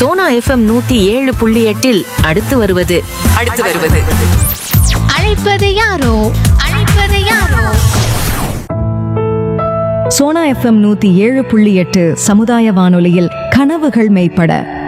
Sona FM 107.8 அடுத்து வருவது அழைப்பது யாரோ? சோனா எஃப்எம் 107.8 சமுதாய வானொலியில் கனவுகள் மெய்ப்பட.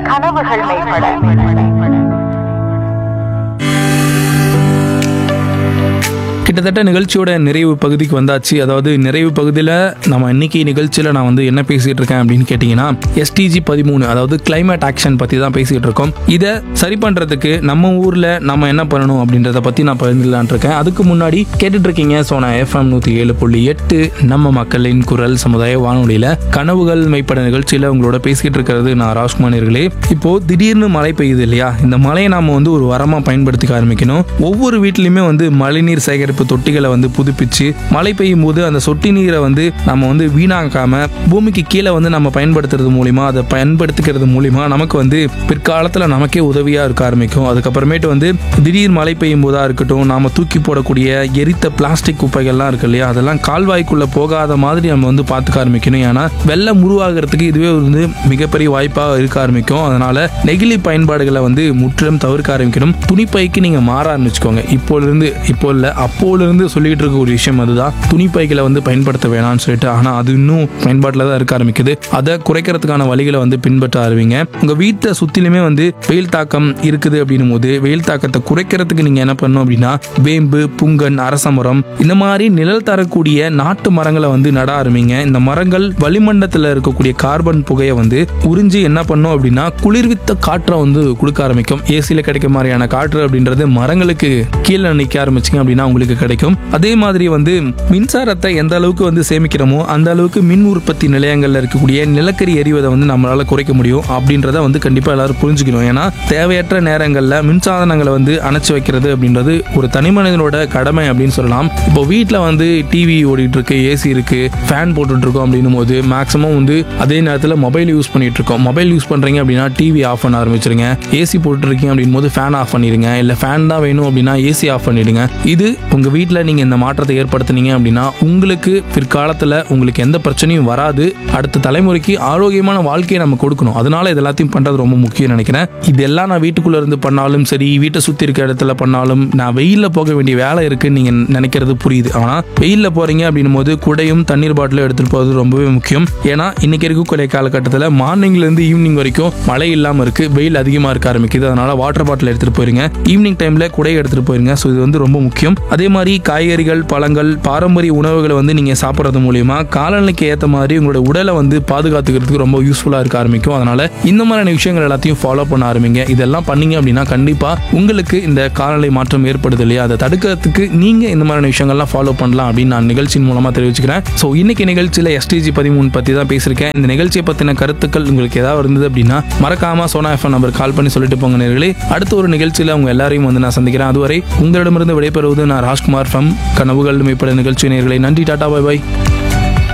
கிட்டத்தட்ட நிகழ்ச்சியோட நிறைவு பகுதிக்கு வந்தாச்சு. அதாவது நிறைவு பகுதியில் நம்ம இன்னைக்கு நிகழ்ச்சியில் நான் வந்து என்ன பேசிகிட்டு இருக்கேன் அப்படின்னு கேட்டிங்கன்னா, SDG 13 அதாவது கிளைமேட் ஆக்ஷன் பற்றி தான் பேசிகிட்டு இருக்கோம். இதை சரி பண்ணுறதுக்கு நம்ம ஊரில் நம்ம என்ன பண்ணணும் அப்படின்றத பற்றி நான் பகிர்ந்துலான் இருக்கேன். அதுக்கு முன்னாடி கேட்டுட்டு இருக்கீங்க சோனா FM 107.8 நம்ம மக்களின் குரல் சமுதாய வானொலியில் கனவுகள் மெய்ப்பட நிகழ்ச்சியில் உங்களோட பேசிக்கிட்டு இருக்கிறது நான் ராஜ்குமார்களே. இப்போது திடீர்னு மழை பெய்யுது இல்லையா? இந்த மழையை நாம் வந்து ஒரு வரமாக பயன்படுத்திக்க ஆரம்பிக்கணும். ஒவ்வொரு வீட்லையுமே வந்து மழைநீர் சேகரிப்பு தொட்டிகளை வந்து புதுப்பிச்சு மழை பெய்யும் போது அந்த சொட்டு நீரை வந்து நம்ம வந்து வீணாக்காம பூமிக்கு கீழே வந்து நம்ம பயன்படுத்துறது மூலிமா, அதை பயன்படுத்திக்கிறது மூலிமா நமக்கு வந்து பிற்காலத்தில் நமக்கே உதவியா இருக்க ஆரம்பிக்கும். அதுக்கப்புறமேட்டு வந்து திடீர் மழை பெய்யும் போதா இருக்கட்டும், நாம தூக்கி போடக்கூடிய எரித்த பிளாஸ்டிக் குப்பைகள்லாம் இருக்கு இல்லையா, அதெல்லாம் கால்வாய்க்குள்ள போகாத மாதிரி நம்ம வந்து பார்த்துக்க ஆரம்பிக்கணும். ஏன்னா வெள்ளம் உருவாகிறதுக்கு இதுவே வந்து மிகப்பெரிய வாய்ப்பாக இருக்க ஆரம்பிக்கும். அதனால நெகிழி பயன்பாடுகளை வந்து முற்றிலும் தவிர்க்க ஆரம்பிக்கணும். துணிப்பைக்கு நீங்க மாற ஆரம்பிச்சுக்கோங்க. இப்போ இல்ல அப்போலேருந்து சொல்லிட்டு இருக்க ஒரு விஷயம் அதுதான். துணிப்பைகளை வந்து பயன்படுத்த வேணாம்னு சொல்லிட்டு, ஆனால் அது இன்னும் பயன்பாட்டில் தான் இருக்க ஆரம்பிக்குது. அதை குறைக்கிறதுக்கான வழிகளை வந்து பின்பற்ற ஆரம்பிங்க. உங்கள் வீட்டை சுற்றிலுமே வந்து வெயில் தாக்கம் இருக்குது அப்படின்னும் போது வெயில் தாக்கத்தை குறைக்கிறதுக்கு நீங்கள் என்ன பண்ணணும் அப்படின்னா, வேம்பு, புங்கன், அரசமரம் இந்த மாதிரி நிழல் தரக்கூடிய நாட்டு மரங்களை வந்து நட ஆரம்பிங்க. இந்த மரங்கள் வளிமண்டலத்தில் இருக்கக்கூடிய கார்பன் புகையை வந்து உறிஞ்சி என்ன பண்ணும் அப்படின்னா குளிர்வித்த காற்றை வந்து கொடுக்க ஆரம்பிக்கும். ஏசியில் கிடைக்க மாதிரியான காற்று அப்படின்றது மரங்களுக்கு கீழே நிற்க ஆரம்பிச்சிங்க அப்படின்னா உங்களுக்கு கிடைக்கும். அதே மாதிரி வந்து மின்சாரத்தை எந்த அளவுக்கு வந்து சேமிக்கிறோமோ அந்த அளவுக்கு மின் உற்பத்தி நிலையங்கள்ல இருக்கக்கூடிய நிலக்கரி எரிவதை வந்து நம்மளால குறைக்க முடியும் அப்படின்றத வந்து கண்டிப்பா எல்லாரும் புரிஞ்சுக்கணும். ஏன்னா தேவையற்ற நேரங்கள்ல மின்சாதனங்களை வந்து அணைச்சு வைக்கிறது அப்படின்றது ஒரு தனி மனிதனோட கடமை அப்படின்னு சொல்லலாம். இப்போ வீட்டில் வந்து டிவி ஓடிட்டு இருக்கு, ஏசி இருக்கு, ஃபேன் போட்டுட்டு இருக்கோம் அப்படின்னும் போது மேக்ஸிமம் வந்து அதே நேரத்தில் மொபைல் யூஸ் பண்ணிட்டு இருக்கோம். மொபைல் யூஸ் பண்றீங்க அப்படின்னா டிவி ஆஃப் பண்ண ஆரம்பிச்சிருங்க. ஏசி போட்டு இருக்கீங்க அப்படின் போது ஃபேன் ஆஃப் பண்ணிடுங்க. இல்ல ஃபேன் தான் வேணும் அப்படின்னா ஏசி ஆஃப் பண்ணிடுங்க. இது உங்க வீட்டில் நீங்க இந்த மாற்றத்தை ஏற்படுத்தினீங்க அப்படின்னா உங்களுக்கு பிற்காலத்தில் உங்களுக்கு எந்த பிரச்சனையும் வராது. அடுத்த தலைமுறைக்கு ஆரோக்கியமான வாழ்க்கையை நம்ம கொடுக்கணும். அதனால இது எல்லாத்தையும் பண்றது ரொம்ப முக்கியம் நினைக்கிறேன். இதெல்லாம் நான் வீட்டுக்குள்ள இருந்து பண்ணாலும் சரி, வீட்டை சுத்தி இருக்க இடத்துல பண்ணாலும், நான் வெயில்ல போக வேண்டிய வேலை இருக்குன்னு நீங்க நினைக்கிறது புரியுது. ஆனா வெயில்ல போறீங்க அப்படின்னும் போது குடையும் தண்ணீர் பாட்டிலும் எடுத்துட்டு போறது ரொம்பவே முக்கியம். ஏன்னா இன்னைக்கு இருக்கக்கூடிய காலகட்டத்தில் மார்னிங்ல இருந்து ஈவினிங் வரைக்கும் மழை இல்லாம இருக்கு, வெயில் அதிகமா இருக்க ஆரம்பிக்குது. அதனால வாட்டர் பாட்டில் எடுத்துட்டு போயிருங்க. ஈவினிங் டைம்ல குடையை எடுத்துட்டு போயிருங்க. ஸோ இது வந்து ரொம்ப முக்கியம். அதே மாதிரி காய்கறிகள், பழங்கள், பாரம்பரிய உணவுகளை வந்து நீங்க சாப்பிட்றது மூலியமா காலநிலைக்கு ஏற்ற மாதிரி உங்களோட உடலை வந்து பாதுகாத்துக்கிறதுக்கு ரொம்ப யூஸ்ஃபுல்லா இருக்க ஆரம்பிக்கும். அதனால இந்த மாதிரியான விஷயங்கள் எல்லாத்தையும் ஃபாலோ பண்ண ஆரம்பிங்க. இதெல்லாம் பண்ணீங்க அப்படின்னா கண்டிப்பா உங்களுக்கு இந்த காலநிலை மாற்றம் ஏற்படுது இல்லையா, அதை தடுக்கிறதுக்கு நீங்க இந்த மாதிரியான விஷயங்கள்லாம் ஃபாலோ பண்ணலாம் அப்படின்னு நான் நிகழ்ச்சியின் மூலமா தெரிவிச்சுக்கிறேன். ஸோ இன்னைக்கு நிகழ்ச்சியில SDG 13 பத்தி தான் பேசியிருக்கேன். இந்த நிகழ்ச்சியை பத்தின கருத்துக்கள் உங்களுக்கு ஏதாவது இருந்தது அப்படின்னா மறக்காம சோனா FM நம்பர் கால் பண்ணி சொல்லிட்டு போங்க நேயர்களே. அடுத்த ஒரு நிகழ்ச்சியில உங்க எல்லாரையும் வந்து நான் சந்திக்கிறேன். அதுவரை உங்களிடமிருந்து விடைபெறுவது நான் ராஜ்குமார் ஃப்ரம் கனவுகள் மெய்ப்பட நிகழ்ச்சி நேயர்களே. நன்றி, டாடா, பை பை.